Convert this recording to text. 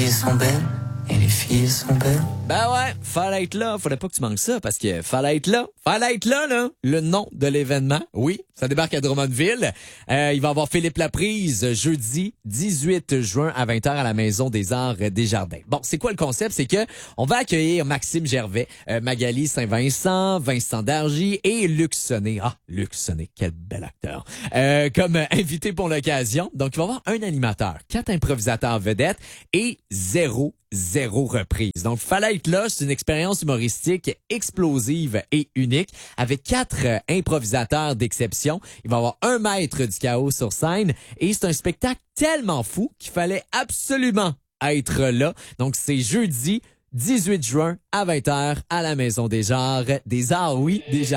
filles sont belles et les filles sont belles. Ben ouais, fallait être là. Fallait pas que tu manques ça parce que fallait être là. Fallait être là, là. Le nom de l'événement. Oui, ça débarque à Drummondville. Il va y avoir Philippe Laprise jeudi 18 juin à 20h à la Maison des Arts des Jardins. Bon, c'est quoi le concept? C'est que on va accueillir Maxime Gervais, Magali Saint-Vincent, Vincent Dargy et Luc Sonnet. Ah, Luc Sonnet, quel bel acteur. Comme invité pour l'occasion. Donc, il va y avoir un animateur, 4 improvisateurs vedettes et zéro reprise. Donc, fallait être là. C'est une expérience humoristique explosive et unique avec 4 improvisateurs d'exception. Il va y avoir un maître du chaos sur scène et c'est un spectacle tellement fou qu'il fallait absolument être là. Donc, c'est jeudi 18 juin à 20h à la Maison des Arts. Des Arts, oui, des Jardins.